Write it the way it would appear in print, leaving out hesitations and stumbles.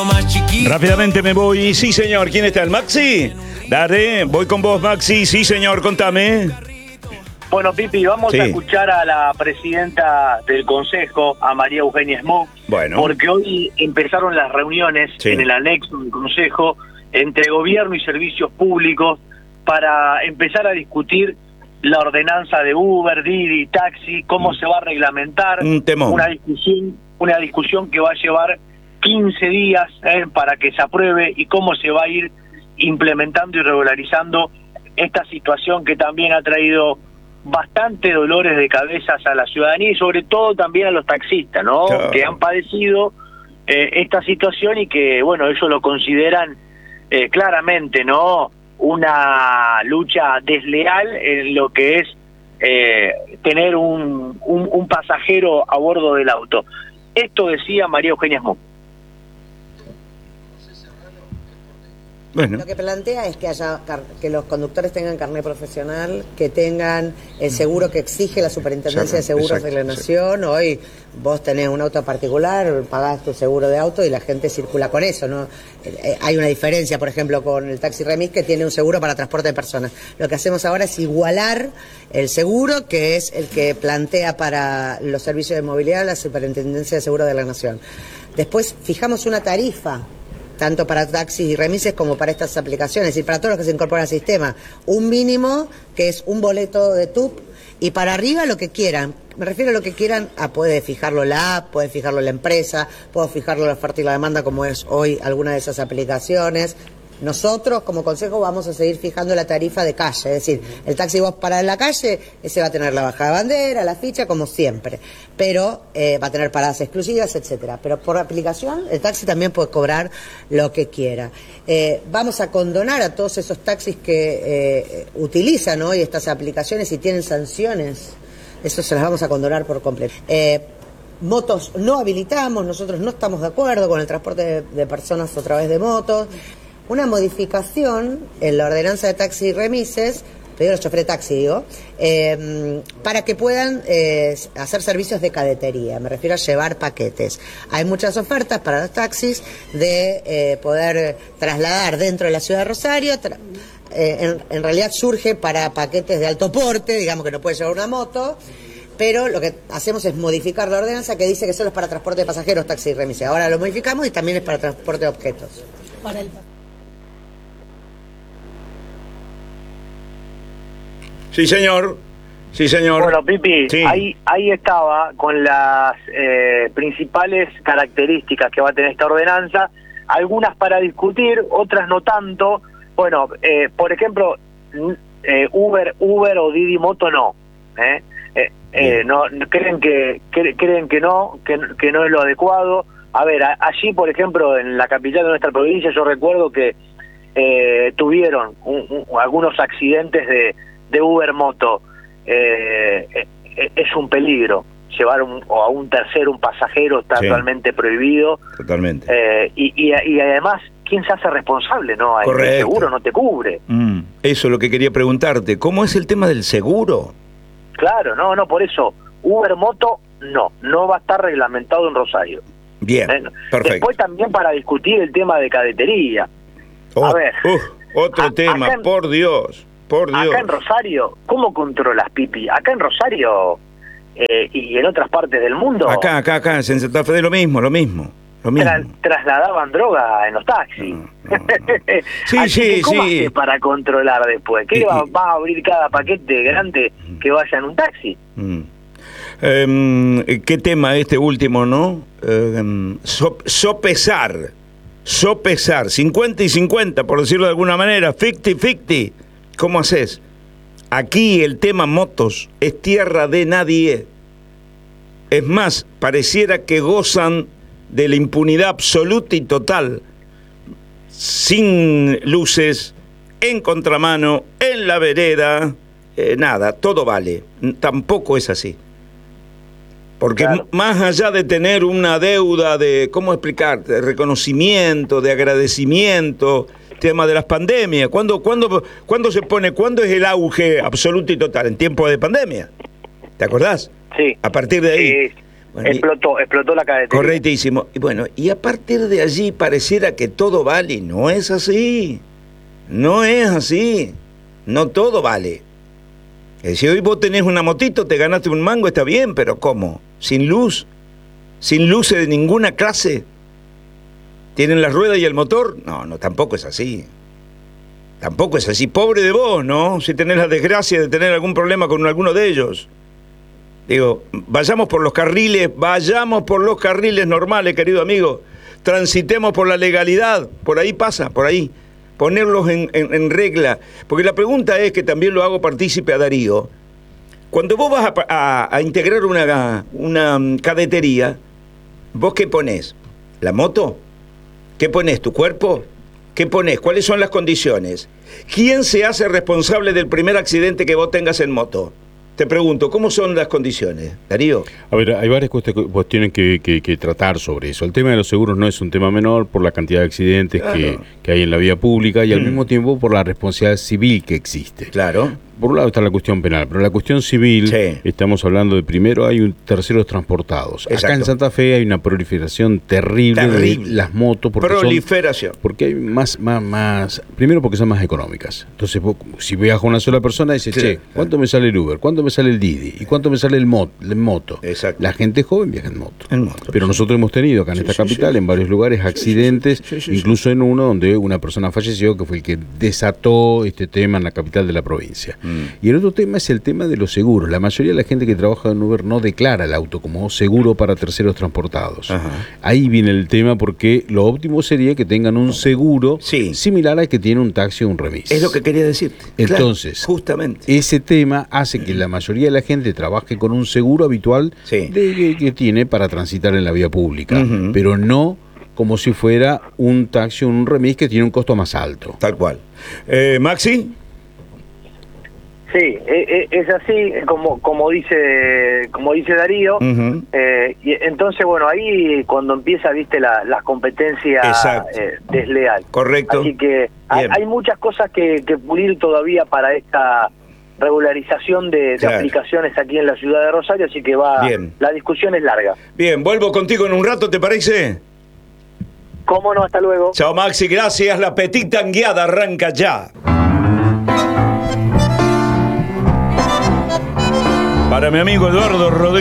Rápidamente me voy. Sí, señor. ¿Quién está? ¿El Maxi? Dale, voy con vos, Maxi. Sí, señor, contame. Bueno, Pipi, vamos a escuchar a la presidenta del Consejo, a María Eugenia Smock, porque hoy empezaron las reuniones en el anexo del Consejo entre gobierno y servicios públicos para empezar a discutir la ordenanza de Uber, Didi, taxi, cómo se va a reglamentar. Una discusión que va a llevar 15 días para que se apruebe y cómo se va a ir implementando y regularizando esta situación que también ha traído bastante dolores de cabezas a la ciudadanía y sobre todo también a los taxistas, ¿no? Claro. Que han padecido esta situación y que, bueno, ellos lo consideran claramente, ¿no? Una lucha desleal en lo que es tener un pasajero a bordo del auto. Esto decía María Eugenia Smock. Bueno. Lo que plantea es que los conductores tengan carnet profesional, que tengan el seguro que exige la Superintendencia de Seguros de la Nación. Hoy vos tenés un auto particular, pagás tu seguro de auto y la gente circula con eso, ¿no? Hay una diferencia, por ejemplo, con el taxi remis que tiene un seguro para transporte de personas. Lo que hacemos ahora es igualar el seguro, que es el que plantea para los servicios de movilidad la Superintendencia de Seguros de la Nación. Después fijamos una tarifa tanto para taxis y remises como para estas aplicaciones y para todos los que se incorporan al sistema. Un mínimo, que es un boleto de TUP, y para arriba lo que quieran. Me refiero a lo que quieran, puede fijarlo la app, puede fijarlo la empresa, puedo fijarlo la oferta y la demanda, como es hoy alguna de esas aplicaciones. Nosotros, como consejo, vamos a seguir fijando la tarifa de calle, es decir, el taxi vos para en la calle, ese va a tener la bajada de bandera, la ficha, como siempre, pero va a tener paradas exclusivas, etcétera. Pero por aplicación, el taxi también puede cobrar lo que quiera. Vamos a condonar a todos esos taxis que utilizan hoy estas aplicaciones y tienen sanciones, eso se las vamos a condonar por completo. Motos no habilitamos, nosotros no estamos de acuerdo con el transporte de personas a través de motos. Una modificación en la ordenanza de taxi y remises, pedido a los choferes de taxi, para que puedan hacer servicios de cadetería, me refiero a llevar paquetes. Hay muchas ofertas para los taxis de poder trasladar dentro de la ciudad de Rosario, en realidad surge para paquetes de alto porte, digamos que no puede llevar una moto, pero lo que hacemos es modificar la ordenanza que dice que solo es para transporte de pasajeros, taxi y remises. Ahora lo modificamos y también es para transporte de objetos. Sí, señor. Sí, señor. Bueno, Pipi, ahí estaba con las principales características que va a tener esta ordenanza, algunas para discutir, otras no tanto. Bueno, por ejemplo, Uber o Didi Moto no. No creen que no es lo adecuado. A ver, allí, por ejemplo, en la capital de nuestra provincia, yo recuerdo que tuvieron algunos accidentes de Uber Moto. Es un peligro llevar a un tercero, un pasajero, está totalmente prohibido. Totalmente. Y además, ¿quién se hace responsable? No, el seguro no te cubre. Eso es lo que quería preguntarte. ¿Cómo es el tema del seguro? Claro, no, por eso Uber Moto no va a estar reglamentado en Rosario. Bien, perfecto. Después también para discutir el tema de cadetería. A ver, otro tema, por Dios. Acá en Rosario, ¿cómo controlas, Pipi? Acá en Rosario y en otras partes del mundo. Acá, en Santa Fe, lo mismo. Trasladaban droga en los taxis. ¿Cómo haces para controlar después? ¿Qué va a abrir cada paquete grande que vaya en un taxi? ¿Qué tema este último, no? Sopesar, 50 y 50, por decirlo de alguna manera, 50-50. ¿Cómo haces? Aquí el tema motos es tierra de nadie. Es más, pareciera que gozan de la impunidad absoluta y total, sin luces, en contramano, en la vereda, nada, todo vale. Tampoco es así. Porque más allá de tener una deuda de, ¿cómo explicarte?, de reconocimiento, de agradecimiento, tema de las pandemias, ¿cuándo es el auge absoluto y total? En tiempo de pandemia, ¿te acordás? Sí. A partir de ahí. Bueno, explotó la cadetería. Correctísimo. Y bueno, y a partir de allí pareciera que todo vale. No es así. No es así. No todo vale. Si hoy vos tenés una motito, te ganaste un mango, está bien, pero ¿cómo? ¿Sin luz? ¿Sin luces de ninguna clase? ¿Tienen la rueda y el motor? No, tampoco es así. Tampoco es así. Pobre de vos, ¿no? Si tenés la desgracia de tener algún problema con alguno de ellos. Digo, vayamos por los carriles normales, querido amigo. Transitemos por la legalidad. Por ahí pasa, por ahí. Ponerlos en regla. Porque la pregunta es, que también lo hago partícipe a Darío. Cuando vos vas a integrar una cadetería, ¿vos qué ponés? ¿La moto? ¿Qué ponés? ¿Tu cuerpo? ¿Qué ponés? ¿Cuáles son las condiciones? ¿Quién se hace responsable del primer accidente que vos tengas en moto? Te pregunto, ¿cómo son las condiciones, Darío? A ver, hay varias cuestiones que tratar sobre eso. El tema de los seguros no es un tema menor por la cantidad de accidentes que hay en la vía pública y al mismo tiempo por la responsabilidad civil que existe. Claro. Por un lado está la cuestión penal, pero la cuestión civil, estamos hablando de, primero hay terceros transportados. Exacto. Acá en Santa Fe hay una proliferación terrible de las motos. Porque hay más, primero porque son más económicas. Entonces, vos, si viajas una sola persona, dices, ¿cuánto me sale el Uber? ¿Cuánto me sale el Didi? ¿Y cuánto me sale el moto? Exacto. La gente joven viaja en moto. Pero nosotros hemos tenido acá en esta capital, en varios lugares, accidentes, incluso en uno donde una persona falleció, que fue el que desató este tema en la capital de la provincia. Y el otro tema es el tema de los seguros. La mayoría de la gente que trabaja en Uber no declara el auto como seguro para terceros transportados. Ahí viene el tema, porque lo óptimo sería que tengan un seguro similar al que tiene un taxi o un remis. Es lo que quería decirte. Entonces, justamente, ese tema hace que la mayoría de la gente trabaje con un seguro habitual que tiene para transitar en la vía pública, pero no como si fuera un taxi o un remis que tiene un costo más alto. Tal cual. Maxi. Sí, es así como dice Darío. Y entonces, bueno, ahí cuando empieza, viste, la competencia desleal. Correcto. Así que hay muchas cosas que pulir todavía para esta regularización de aplicaciones aquí en la ciudad de Rosario, así que la discusión es larga. Bien, vuelvo contigo en un rato, ¿te parece? Cómo no, hasta luego. Chao, Maxi, gracias. La Petita Anguiada arranca ya. Para mi amigo Eduardo Rodríguez.